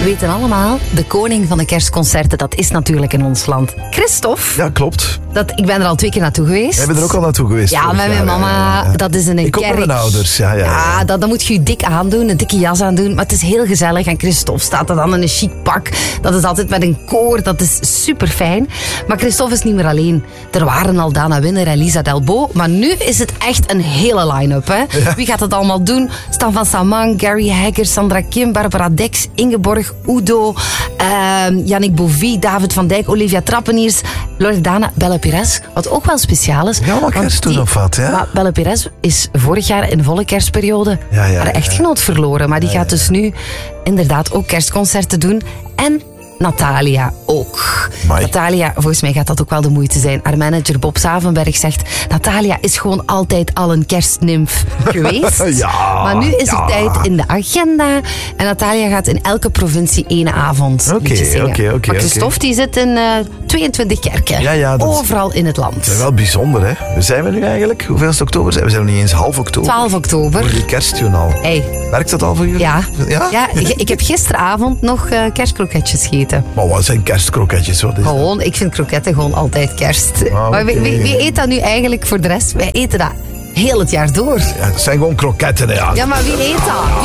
We weten allemaal, de koning van de kerstconcerten, dat is natuurlijk in ons land Christophe. Ja, klopt. Ik ben er al 2 keer naartoe geweest. Jij bent er ook al naartoe geweest. Ja, met mijn mama. Ja. Dat is in een kerk. Ik kom met mijn ouders. Ja, dan moet je dik aandoen, een dikke jas aandoen. Maar het is heel gezellig. En Christophe staat er dan in een chic pak. Dat is altijd met een koor. Dat is super fijn. Maar Christophe is niet meer alleen. Er waren al Dana Winner en Lisa Delbo. Maar nu is het echt een hele line-up. Hè? Ja. Wie gaat het allemaal doen? Stan van Samang, Gary Hagger, Sandra Kim, Barbara Dex, Ingeborg, Udo, Yannick Bovie, David van Dijk, Olivia Trappeniers, Loredana, Belle Perez. Wat ook wel speciaal is. Ja, wat kerst doen of wat, ja? Maar Belle Perez is vorig jaar in volle kerstperiode haar echtgenoot verloren. Maar die gaat dus nu inderdaad ook kerstconcerten doen. En Natalia ook. Amai. Natalia, volgens mij gaat dat ook wel de moeite zijn. Haar manager Bob Savenberg zegt, Natalia is gewoon altijd al een kerstnimf geweest. Ja, maar nu is er tijd in de agenda. En Natalia gaat in elke provincie 1 avond liedjes zingen. Maar Christophe die zit in 22 kerken. Ja, overal in het land. Dat is wel bijzonder, hè? Waar zijn we nu eigenlijk? Hoeveelste oktober zijn we? We zijn nog niet eens half oktober. 12 oktober. Voor die kerstjoen al. Hey. Werkt dat al voor jullie? Ja. Ja? Ik heb gisteravond nog kerstkroketjes gegeten. Maar wat zijn kerstkroketjes? Wat is gewoon, dat? Ik vind kroketten gewoon altijd kerst. Maar wie eet dat nu eigenlijk voor de rest? Wij eten dat heel het jaar door. Ja, het zijn gewoon kroketten, ja. Ja, maar wie eet dat?